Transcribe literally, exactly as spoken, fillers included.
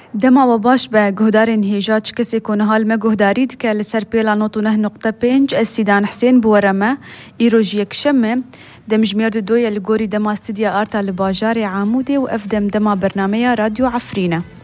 دما و باش به گهدارین هیجاج کسی که نهال ما گهدارید که لسر پیلا نوتو نه نقطه پنج اسیدان حسین بورمه ایروژ یک شمه دمجمیر دو دوی لگوری دما استدیا آرتا لباجار عاموده و افدم دما برنامه رادیو عفرینه.